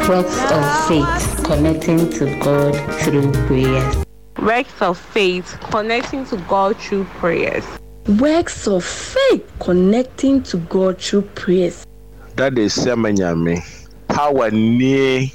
Works of faith, connecting to God through prayers. Works of faith, connecting to God through prayers. Works of faith, connecting to God through prayers. That is Semanyame. Power near.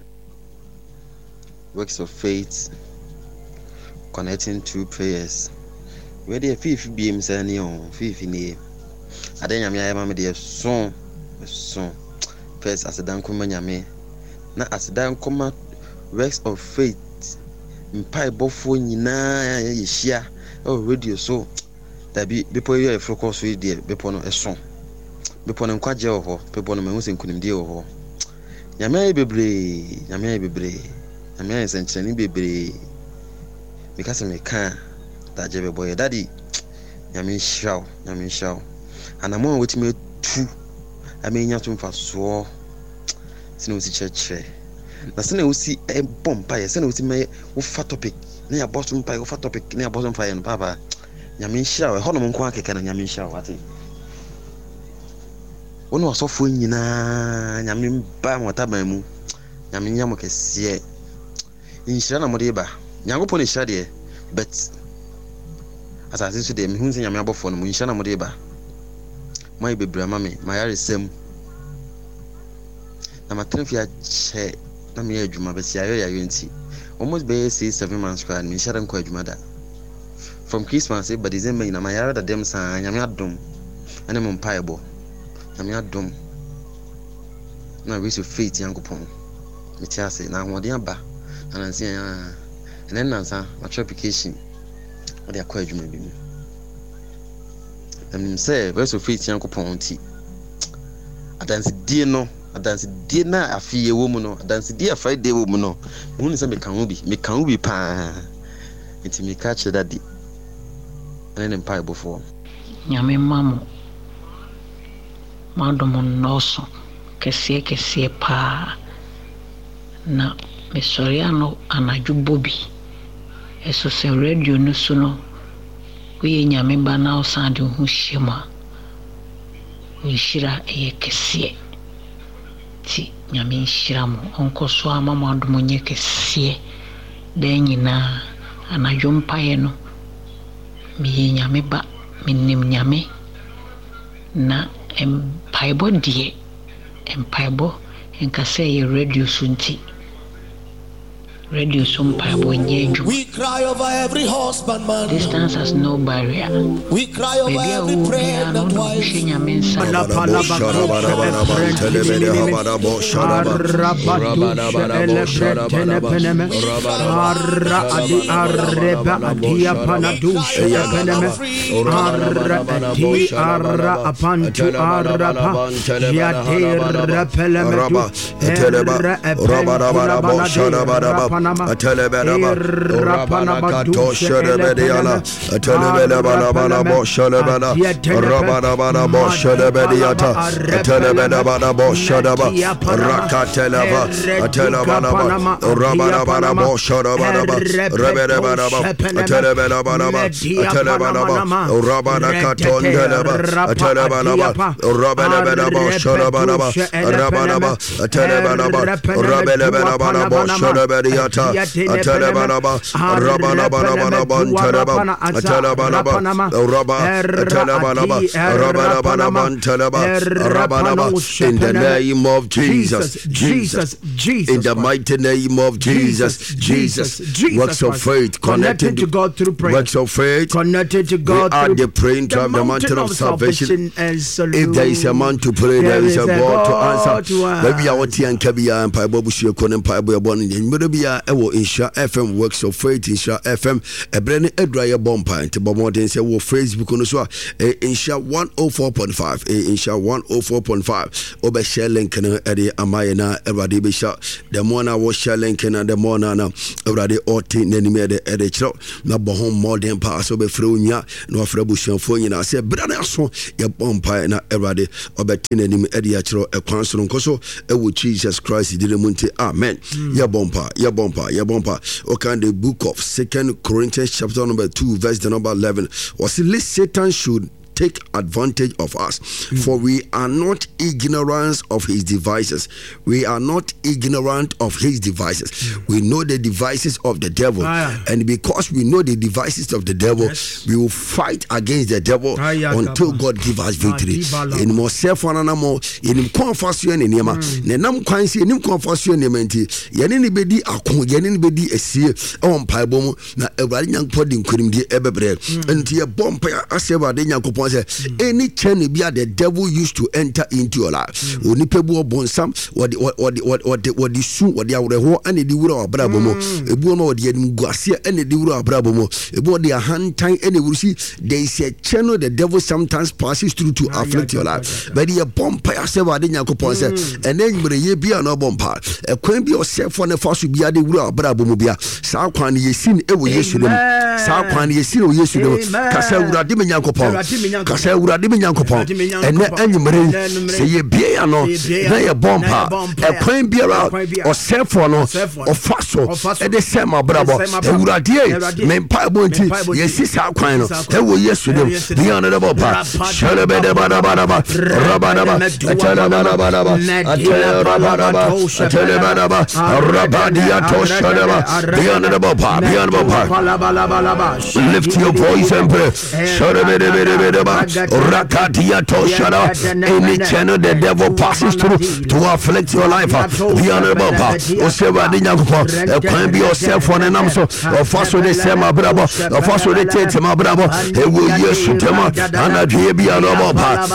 Works of faith, connecting through prayers. Where the fifth beams any on fifth in here. I didn't have a song. First, as a dankumanyame. Now, as a dankuma, works of faith. Mpai bofo nyina ye hia o radio so da bi bepo ye focus so de bepo no eso bepo no nkwaje ho bepo no mehu senkunimde ho nyame bebre nyame senchani bebre because me kan da je bebo ye daddy nyame shaw anamo wetime tu amenya to mfa so sinu si cheche na sene usi bomba ye sene usi me wo fa topic na ya boss mpa wo fa topic na ya boss mfa ye no papa nyame hia we hono nko akeka na nyame hia wate wono asofo nyina nyame mba motaba mu nyame nyamo kese inhira na mode ba nyangopo ne hia de but asase so de me hunse nyame abofo no mu inhira na mode ba mai bebra mame mayare sem na matrafia che na me adwuma be sia ya yenti almost be 6-7 months cry me share nko adwuma da from Christmas but December na my yara da dem san nyame adom ene mo mpaebo nyame adom na we so faith yankopon me tiase na hoden aba anansi ene nansa my application o de akwa adwuma bi mu em say we so faith yankopon ti adansi die no adansi die na afiye wo mu no adansi die Friday wo mu no mu ni se me kan ubi pa enti me ka che daddy ene mpa before nyame mamo madomo noso kese pa na me soriano anaju bobi eso se radio no so no we nyame ba na osande hu hima we shira kese ti nyame shiramo onko so amama adomo nye kese den nyina anaju mpaye no mi nyame ba minim nyame na empaibo die empaibo enkase ye radio sunti radio sumpaibo nyenju. We cry over every husband man. Distance has no barrier. We cry over every pregnant wife. Atelebelaba Rabana Kato Shelebediala Atelebelaba Boshelebela Rabana Boshelebediata Atelebelaba Bosheleba Rakateleba Atelebelaba Rabana Bosheleba Rebeleba Atelebelaba Atelebelaba Rabana Katondeleba Atelebelaba Rabelebela Bosheleba Rabana Atelebelaba Rabelebela Bosheleba Atalabanaba, Rabanabanaba, Atalabanaba, Rabanaba, in the name of Jesus, in the mighty name of Jesus, works of faith, connected to God through prayer, works of faith, connected to God through the praying to the mountain of salvation. If there is a man to pray, there is a God to answer. Maybe I want to Kabia and Paibo Shia and Paibo born in Murabia. Ewo Insha FM works of faith Insha FM ebrene edraya bompa nti bomodin se wo Facebook no so Insha 104.5 Insha 104.5 obe share link na ede amaye na everybody be share the more na wo share link na the more na everybody oti nani me ede chiro na bohom modern pass obe frɛ onya na ofra busuafo nyina se brane aso ye bompa na everybody obe tinani me ede ya chiro ekwan so nkoso ewo Jesus Christ dire munti amen ye bompa okay, the book of 2 Corinthians chapter number 2 verse the number 11 was lest Satan should take advantage of us. For we are not ignorant of his devices. We are not ignorant of his devices. We know the devices of the devil. And because we know the devices of the devil, we will fight against the devil until God give us victory. In myself and animal, in confession in Yama, Nenam Quincy, in confession in Menti, Yanin Bedi, Akon, Yanin Bedi, a seer, on Paibomo, na a young pudding couldn't be ever bread. And your bomb, I say, what the young coupon any chain the devil used to enter into your life. Only people born some, what the soon, what they are, and the Dura Brabomo, a bono, the Nguasia, and the Dura Brabomo, about their hand time, and they will see, they say, channel the devil sometimes passes through to afflict your life. But the bomb, I say, what the young coupon and then you be no bomb part. A queen be yourself on the first will be a Dura Brabomobia, Southwan, ye seen every yesterday, Southwan, ye seen yesterday, Casella Diminyankopon, Casella Diminyankopon, and then say ye be a no, they a bomb part, a queen beer out, or self or no, or faso, and the same bravo, and Uradia, men Pabonti, yes, Southwan, they were yesterday, beyond the bomb part, Shalabada Badabadaba, Rabadaba, lift your voice and pray. Any channel the devil passes through to afflict your life. Be honorable. Can be yourself on an answer or fast with the same bravo, or fast with the tate, my bravo. It will yes to them and a be honorable.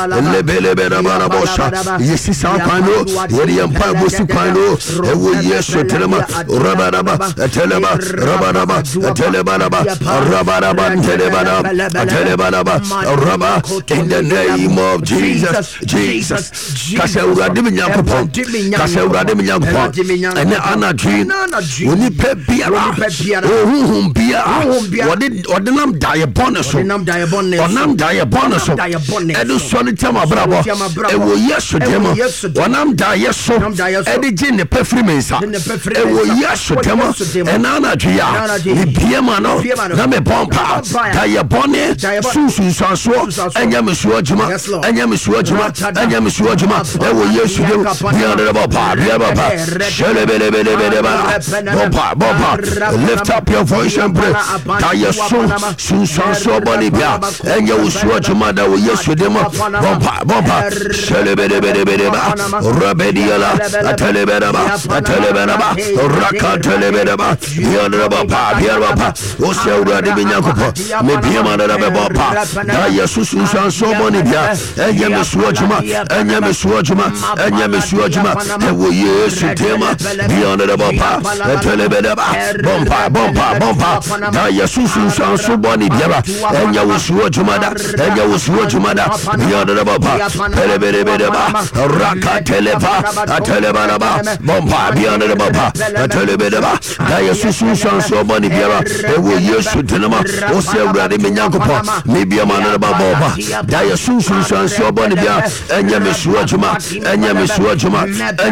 Yes, is our kind of William Pabusu kind of yes to Telema, Rabaraba, Teleba, Rabaraba, Telebanaba, Rabaraba, Telebanaba, Rabba, in the name of Jesus, Jesus, Casaura Diminyankopon, Casaura Diminyankopon, and Anadrin, when you pay Biara, whom Bia, what did Nam Diabonus, or Nam Diabonus, and the Solitama Bravo, and we yes to them, when I'm Diaso, and the gin the perfumes, and we yes to them, and Anadria, the Piemano, Name Pompa, Diabone, Susu Sanso, and Yamisuajuma, and Yamisuajuma, and Yamisuajuma, and we yes to them, beyond the Bopa, Bopa, lift up your voice and pray. Diaso, Susanso Bonibia, and Yamisuajuma, that we yes to them, Bompa, Rabediala, Ateleberaba, Raka Teleberaba, Piaraba, Osera de Binyakopa, Mepiama de Bopa, Daya Susan so Bonibia, and Yamisuajuma, and Yamisuajuma, and Yamisuajuma, and we use Tema, beyond the Bopa, Teleberaba, Bompa, Daya Susan so Bonibia, and Yamisuajuma, and Yamisuajuma, beyond the Bopa, Raka Televa, Telebanaba, Bomba, beyond the Bopa, Telebedaba, Diasusu, so Bonnie Biara, and we use to Tenema, Osera de Minyakopa, maybe a man of Boba, Diasusu, so Bonnie Bia, and Yamisuajuma, and Yamisuajuma, and